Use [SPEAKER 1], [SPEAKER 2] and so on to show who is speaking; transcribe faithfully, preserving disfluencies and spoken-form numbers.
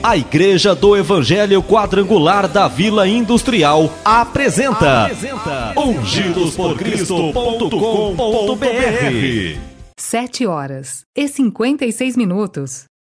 [SPEAKER 1] A Igreja do Evangelho Quadrangular da Vila Industrial apresenta, apresenta ungidos por cristo ponto com ponto br.
[SPEAKER 2] Sete horas e cinquenta e seis minutos.